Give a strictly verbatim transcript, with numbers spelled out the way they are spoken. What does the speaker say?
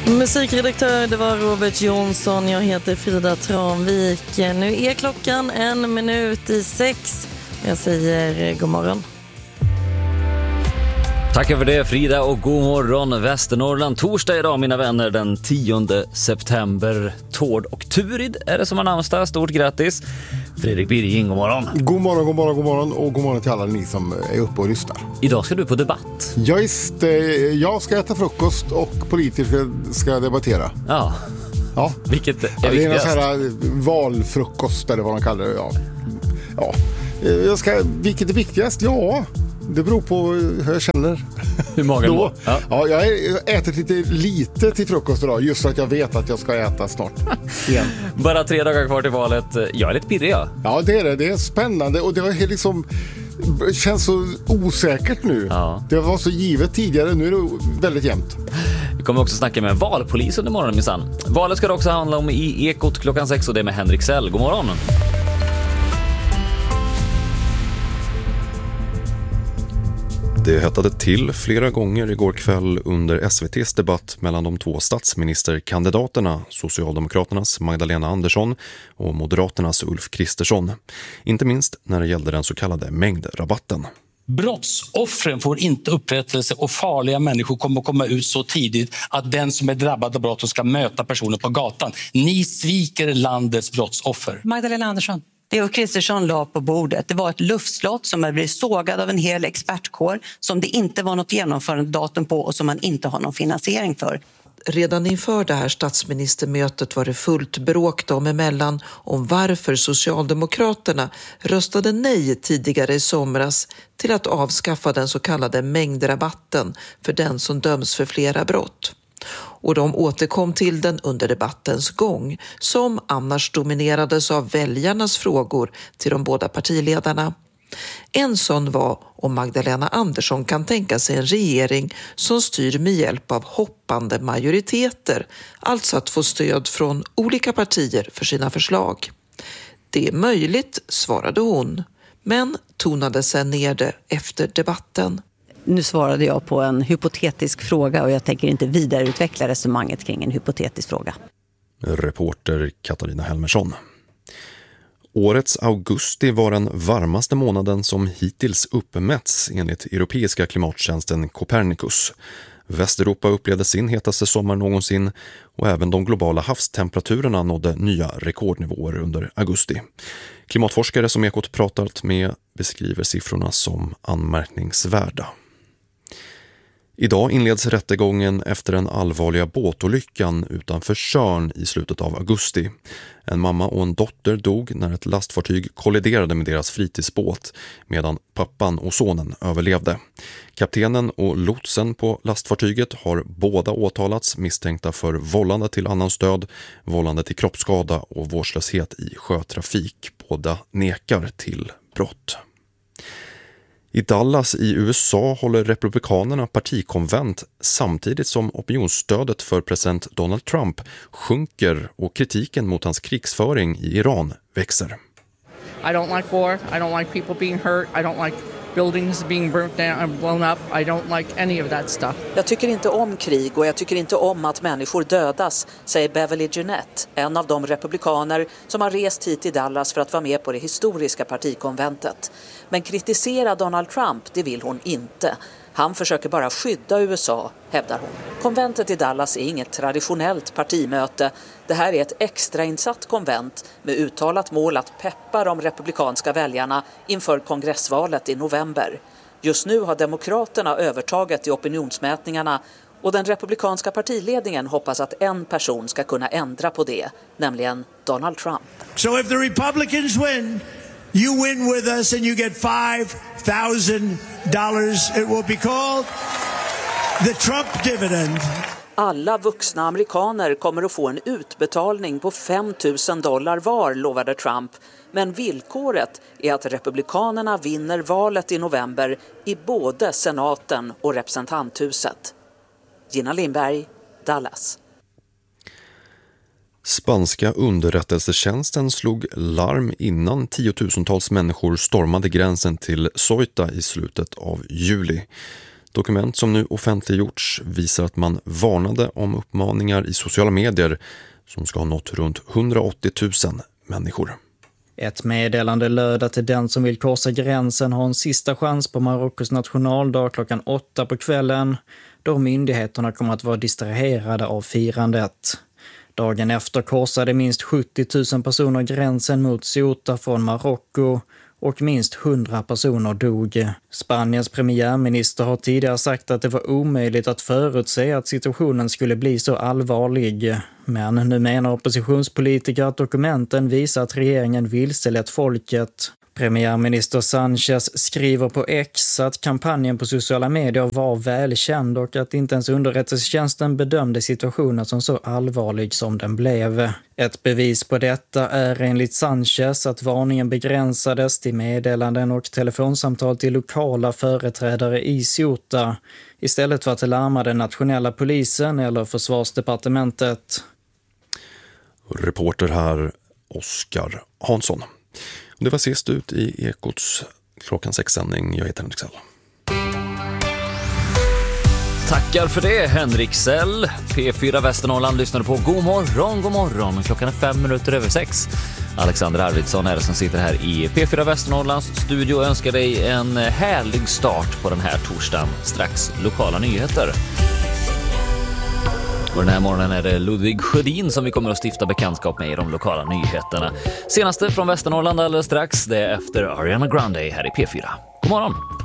Musikredaktör, det var Robert Jonsson. Jag heter Frida Tranvik. Nu är klockan en minut i sex. Jag säger god morgon. Tackar för det, Frida, och god morgon Västernorrland. Torsdag idag, mina vänner, den tionde september. Tord och Turid är det som har namnsdag. Stort grattis. Fredrik Birging, god morgon. God morgon, god morgon, god morgon och god morgon till alla ni som är uppe och lyssnar. Idag ska du på debatt. Ja, just, jag ska äta frukost och politiker ska debattera. Ja. Ja. Vilket är ja, det är viktigast? någon sån här valfrukost eller vad de kallar det. Ja. Ja. Jag ska, vilket är viktigast? Ja, det beror på hur jag känner. Hur magen mår. Ja. Ja, jag äter lite lite till frukost idag, just så att jag vet att jag ska äta snart igen. Bara tre dagar kvar till valet. Jag är lite pirrig, ja. Ja, det är det. Det är spännande och det har liksom känns så osäkert nu. Ja. Det var så givet tidigare, nu är det väldigt jämnt. Vi kommer också snacka med valpolis under morgonen, minsann. Valet ska det också handla om i Ekot klockan sex, och det är med Henrik Sell. God morgon. Det hettade till flera gånger igår kväll under S V T:s debatt mellan de två statsministerkandidaterna, Socialdemokraternas Magdalena Andersson och Moderaternas Ulf Kristersson. Inte minst när det gällde den så kallade mängdrabatten. Brottsoffren får inte upprättelse och farliga människor kommer att komma ut så tidigt att den som är drabbad av brott ska möta personer på gatan. Ni sviker landets brottsoffer. Magdalena Andersson. Det Ulf Kristersson la på bordet, det var ett luftslott som hade blivit sågad av en hel expertkår som det inte var något genomförandedatum på och som man inte har någon finansiering för. Redan inför det här statsministermötet var det fullt bråk dem emellan om varför Socialdemokraterna röstade nej tidigare i somras till att avskaffa den så kallade mängdrabatten för den som döms för flera brott. Och de återkom till den under debattens gång, som annars dominerades av väljarnas frågor till de båda partiledarna. En sån var om Magdalena Andersson kan tänka sig en regering som styr med hjälp av hoppande majoriteter, alltså att få stöd från olika partier för sina förslag. Det är möjligt, svarade hon, men tonade sen ner det efter debatten. Nu svarade jag på en hypotetisk fråga och jag tänker inte vidareutveckla resonemanget kring en hypotetisk fråga. Reporter Katarina Helmersson. Årets augusti var den varmaste månaden som hittills uppmätts enligt europeiska klimattjänsten Copernicus. Västeuropa upplevde sin hetaste sommar någonsin och även de globala havstemperaturerna nådde nya rekordnivåer under augusti. Klimatforskare som Ekot pratat med beskriver siffrorna som anmärkningsvärda. Idag inleds rättegången efter den allvarliga båtolyckan utanför Tjörn i slutet av augusti. En mamma och en dotter dog när ett lastfartyg kolliderade med deras fritidsbåt, medan pappan och sonen överlevde. Kaptenen och lotsen på lastfartyget har båda åtalats misstänkta för vållande till annans död, vållande till kroppsskada och vårdslöshet i sjötrafik. Båda nekar till brott. I Dallas i U S A håller republikanerna partikonvent samtidigt som opinionsstödet för president Donald Trump sjunker och kritiken mot hans krigsföring i Iran växer. I don't like war. I don't like people being hurt. I don't like buildings being burnt down and blown up. I don't like any of that stuff. Jag tycker inte om krig och jag tycker inte om att människor dödas, säger Beverly Jeanette, en av de republikaner som har rest hit till Dallas för att vara med på det historiska partikonventet. Men kritisera Donald Trump, det vill hon inte. Han försöker bara skydda U S A, hävdar hon. Konventet i Dallas är inget traditionellt partimöte. Det här är ett extrainsatt konvent med uttalat mål att peppa de republikanska väljarna inför kongressvalet i november. Just nu har demokraterna övertaget i opinionsmätningarna och den republikanska partiledningen hoppas att en person ska kunna ändra på det, nämligen Donald Trump. So if the Republicans win, you win with us and you get five thousand dollars. It will be called the Trump dividend. Alla vuxna amerikaner kommer att få en utbetalning på fem tusen dollar var, lovade Trump. Men villkoret är att republikanerna vinner valet i november i både senaten och representanthuset. Gina Lindberg, Dallas. Spanska underrättelsetjänsten slog larm innan tiotusentals människor stormade gränsen till Ceuta i slutet av juli. Dokument som nu offentliggjorts visar att man varnade om uppmaningar i sociala medier som ska ha nått runt hundraåttio tusen människor. Ett meddelande löd att den som vill korsa gränsen har en sista chans på Marockos nationaldag klockan åtta på kvällen, då myndigheterna kommer att vara distraherade av firandet. Dagen efter korsade minst sjuttio tusen personer gränsen mot Ceuta från Marocko och minst hundra personer dog. Spaniens premiärminister har tidigare sagt att det var omöjligt att förutse att situationen skulle bli så allvarlig. Men nu menar oppositionspolitiker att dokumenten visar att regeringen vilselett folket. Premiärminister Sanchez skriver på X att kampanjen på sociala medier var välkänd och att inte ens underrättelsetjänsten bedömde situationen som så allvarlig som den blev. Ett bevis på detta är enligt Sanchez att varningen begränsades till meddelanden och telefonsamtal till lokala företrädare i Ceuta istället för att larma den nationella polisen eller försvarsdepartementet. Reporter här Oskar Hansson. Det var sist ut i Ekots klockan sex-sändning. Jag heter Henrik Sell. Tackar för det, Henrik Sell. P fyra Västernorrland lyssnar på God morgon, god morgon. Klockan är fem minuter över sex. Alexander Arvidsson är det som sitter här i P fyra Västernorrlands studio och önskar dig en härlig start på den här torsdagen. Strax lokala nyheter. Och den här morgonen är det Ludvig Sjödin som vi kommer att stifta bekantskap med i de lokala nyheterna. Senaste från Västernorrland alldeles strax, det är efter Ariana Grande här i P fyra. God morgon!